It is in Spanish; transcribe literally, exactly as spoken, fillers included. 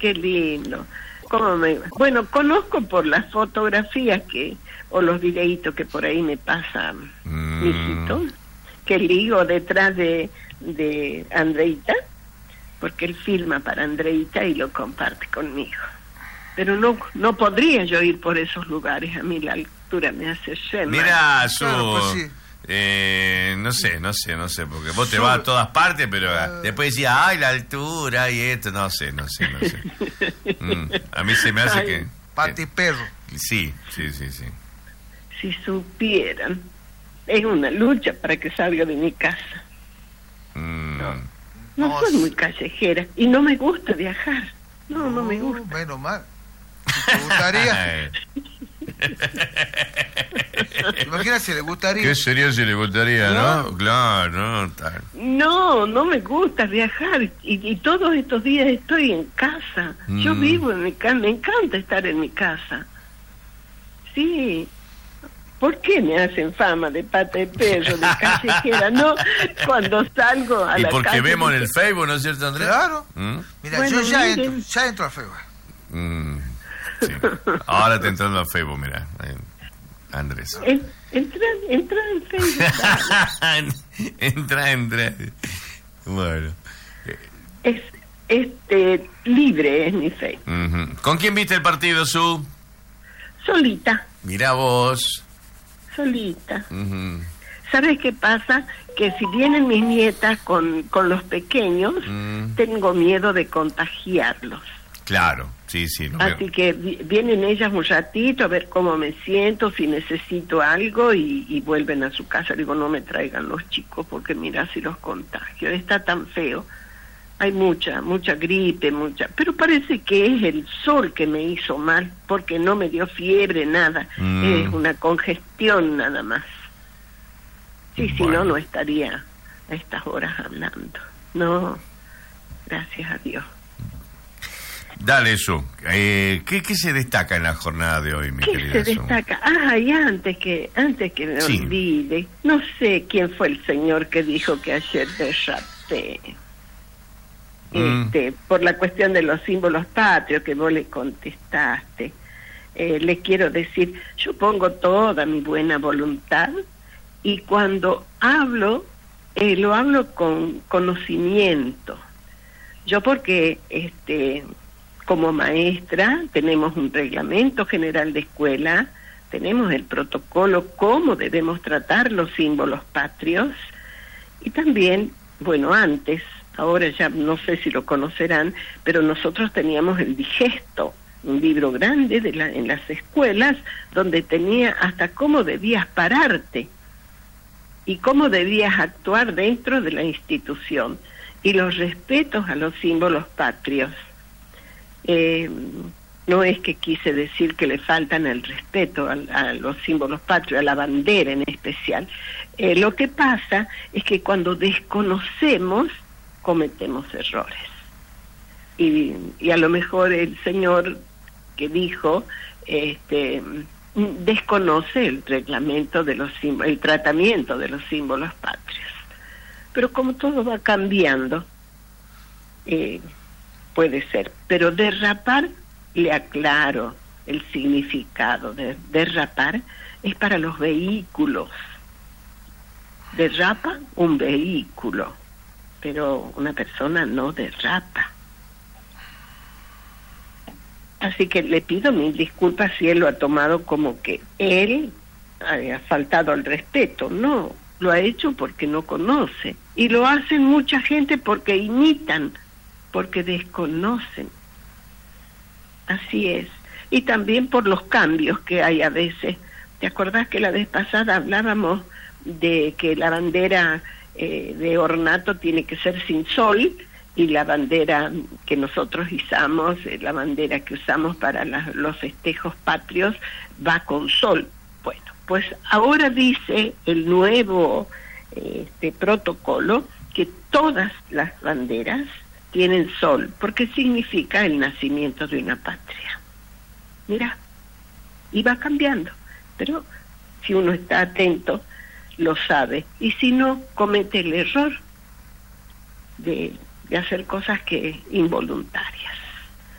qué lindo. ¿Cómo me... Bueno, conozco por las fotografías que o los videitos que por ahí me pasa mm. mi hijito, que ligo detrás de, de Andreita, porque él filma para Andreita y lo comparte conmigo. Pero no no podría yo ir por esos lugares, a mí la altura me hace ser. Mira, su... Claro, pues sí. Eh, no sé, no sé, no sé, porque vos te vas a todas partes, pero uh, después decís, ay, la altura y esto, no sé, no sé, no sé. Mm, a mí se me hace ay, que... Pati perro. Sí, sí, sí, sí. Si supieran, es una lucha para que salga de mi casa. Mm. No, no no soy muy callejera y no me gusta viajar. No, no, no me gusta. Menos mal. ¿Te gustaría? Imagina si le gustaría. ¿Qué sería si le gustaría, no? no? Claro, no. Tal. No, no me gusta viajar y, y todos estos días estoy en casa. Mm. Yo vivo en mi casa, me encanta estar en mi casa. Sí. ¿Por qué me hacen fama de pata de perro, de callejera? No, cuando salgo a y la calle... Y porque vemos me... en el Facebook, ¿no es cierto, Andrés? Claro. ¿Mm? Mira, bueno, yo ya miren. entro, ya entro al Facebook. Mm. Sí. Ahora te entrando al Facebook, mira, Andrés. En, entra, entra en Facebook. entra, entra. Bueno. Es este libre es mi Facebook. Uh-huh. ¿Con quién viste el partido, Su? Solita. Mira vos. Solita. Uh-huh. ¿Sabes qué pasa? Que si vienen mis nietas con, con los pequeños, uh-huh. tengo miedo de contagiarlos. Claro, sí, sí. No Así veo. que vi, vienen ellas un ratito a ver cómo me siento, si necesito algo y, y vuelven a su casa. Digo, no me traigan los chicos porque mira si los contagio. Está tan feo. Hay mucha, mucha gripe, mucha... Pero parece que es el sol que me hizo mal, porque no me dio fiebre, nada. Mm. Es una congestión nada más. Sí, bueno. Si no, no estaría a estas horas hablando. No, gracias a Dios. Dale, Su. Eh, ¿qué, ¿Qué se destaca en la jornada de hoy, mi ¿Qué querida se Su? destaca? Ah, y antes que, antes que me sí. olvide, no sé quién fue el señor que dijo que ayer derrapé. Este, mm. por la cuestión de los símbolos patrios que vos le contestaste, eh, le quiero decir, yo pongo toda mi buena voluntad y cuando hablo, eh, lo hablo con conocimiento. Yo porque este, como maestra tenemos un reglamento general de escuela, tenemos el protocolo, cómo debemos tratar los símbolos patrios y también, bueno, antes, ahora ya no sé si lo conocerán, pero nosotros teníamos el Digesto, un libro grande de la, en las escuelas, donde tenía hasta cómo debías pararte y cómo debías actuar dentro de la institución, y los respetos a los símbolos patrios. Eh, no es que quise decir que le faltan el respeto a, a los símbolos patrios, a la bandera en especial. Eh, lo que pasa es que cuando desconocemos, cometemos errores. Y, y a lo mejor el señor que dijo este desconoce el reglamento de los símbolos, el tratamiento de los símbolos patrios. Pero como todo va cambiando, eh, puede ser. Pero derrapar, le aclaro el significado de derrapar, es para los vehículos. Derrapa un vehículo, pero una persona no derrapa. Así que le pido mil disculpas si él lo ha tomado como que él ha faltado al respeto. No, lo ha hecho porque no conoce. Y lo hacen mucha gente porque imitan, porque desconocen. Así es. Y también por los cambios que hay a veces. ¿Te acordás que la vez pasada hablábamos de que la bandera eh, de ornato tiene que ser sin sol, y la bandera que nosotros izamos, eh, la bandera que usamos para la, los festejos patrios, va con sol? Bueno, pues ahora dice el nuevo eh, este protocolo que todas las banderas tienen sol, porque significa el nacimiento de una patria. Mira, y va cambiando, pero si uno está atento, lo sabe, y si no, comete el error de, de hacer cosas que involuntarias.